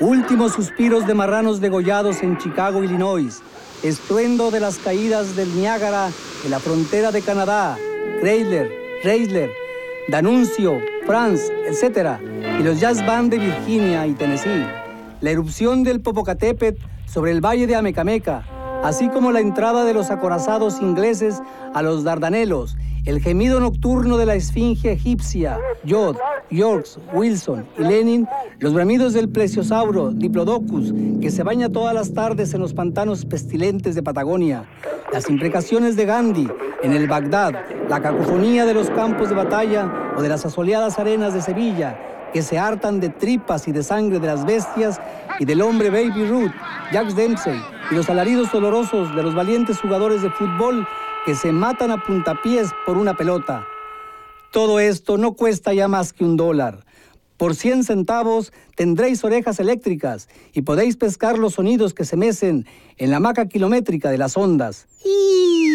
Últimos suspiros de marranos degollados en Chicago, Illinois. Estruendo de las caídas del Niágara en la frontera de Canadá. Chrysler, D'Annunzio, France, etc. Y los jazz band de Virginia y Tennessee. La erupción del Popocatépetl sobre el valle de Amecameca, así como la entrada de los acorazados ingleses a los Dardanelos, el gemido nocturno de la esfinge egipcia, Yod, Yorks, Wilson y Lenin, los bramidos del plesiosauro, Diplodocus, que se baña todas las tardes en los pantanos pestilentes de Patagonia, las imprecaciones de Gandhi en el Bagdad, la cacofonía de los campos de batalla o de las asoleadas arenas de Sevilla, que se hartan de tripas y de sangre de las bestias y del hombre Baby Ruth, Jack Dempsey, y los alaridos dolorosos de los valientes jugadores de fútbol que se matan a puntapiés por una pelota. Todo esto no cuesta ya más que $1. Por 100 centavos tendréis orejas eléctricas y podéis pescar los sonidos que se mecen en la hamaca kilométrica de las ondas.